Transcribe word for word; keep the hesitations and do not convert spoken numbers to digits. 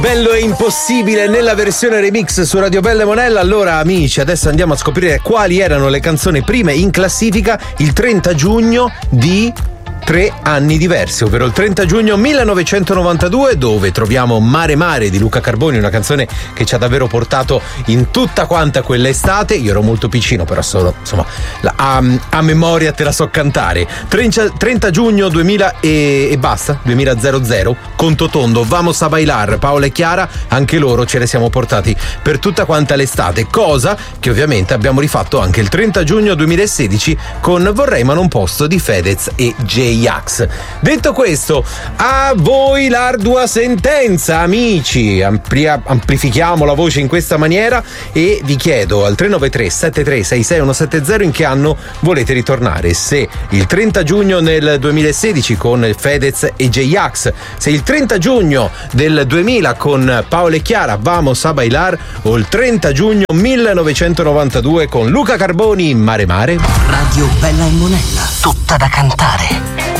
Bello e impossibile nella versione remix su Radio Bella e Monella. Allora amici, adesso andiamo a scoprire quali erano le canzoni prime in classifica il trenta giugno di tre anni diversi, ovvero il trenta giugno millenovecentonovantadue, dove troviamo Mare Mare di Luca Carboni, una canzone che ci ha davvero portato in tutta quanta quell'estate. Io ero molto piccino, però solo insomma la, a, a memoria te la so cantare. trenta giugno duemila e, e basta duemila Conto Tondo, Vamos a Bailar, Paola e Chiara, anche loro ce le siamo portati per tutta quanta l'estate, cosa che ovviamente abbiamo rifatto anche il trenta giugno duemilasedici con Vorrei ma non posso di Fedez e J-Ax. Detto questo, a voi l'ardua sentenza, amici. Amplia, amplifichiamo la voce in questa maniera e vi chiedo al tre nove tre sette tre sei sei uno sette zero in che anno volete ritornare, se il trenta giugno nel duemilasedici con Fedez e J-Ax, se il trenta giugno del duemila con Paola e Chiara, Vamos a Bailar, o il trenta giugno millenovecentonovantadue con Luca Carboni, Mare Mare. Radio Bella e Monella, tutta da cantare.